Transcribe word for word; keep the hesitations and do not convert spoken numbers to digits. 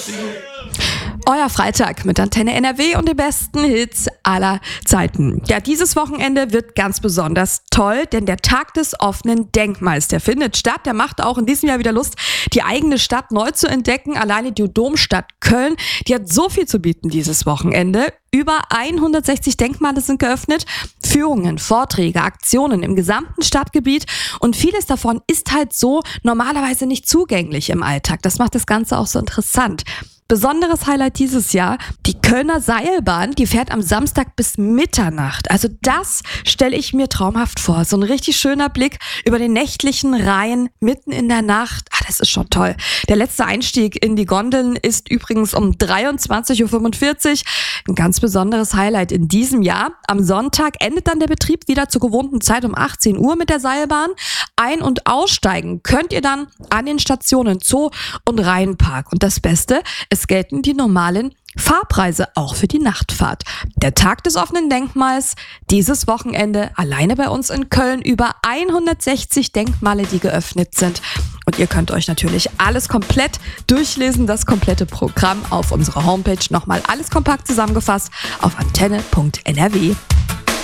Euer Freitag mit Antenne N R W und den besten Hits aller Zeiten. Ja, dieses Wochenende wird ganz besonders toll, denn der Tag des offenen Denkmals, der findet statt. Der macht auch in diesem Jahr wieder Lust, die eigene Stadt neu zu entdecken. Alleine die Domstadt Köln, die hat so viel zu bieten dieses Wochenende. Über hundertsechzig Denkmale sind geöffnet, Führungen, Vorträge, Aktionen im gesamten Stadtgebiet und vieles davon ist halt so normalerweise nicht zugänglich im Alltag. Das macht das Ganze auch so interessant. Besonderes Highlight dieses Jahr, die Kölner Seilbahn, die fährt am Samstag bis Mitternacht. Also das stelle ich mir traumhaft vor. So ein richtig schöner Blick über den nächtlichen Rhein mitten in der Nacht. Ah, das ist schon toll. Der letzte Einstieg in die Gondeln ist übrigens um dreiundzwanzig Uhr fünfundvierzig. Ein ganz besonderes Highlight in diesem Jahr. Am Sonntag endet dann der Betrieb wieder zur gewohnten Zeit um achtzehn Uhr mit der Seilbahn. Ein- und aussteigen könnt ihr dann an den Stationen Zoo und Rheinpark. Und das Beste, es gelten die normalen Fahrpreise auch für die Nachtfahrt. Der Tag des offenen Denkmals, dieses Wochenende alleine bei uns in Köln, über hundertsechzig Denkmale, die geöffnet sind. Und ihr könnt euch natürlich alles komplett durchlesen, das komplette Programm auf unserer Homepage. Nochmal alles kompakt zusammengefasst auf antenne punkt n r w.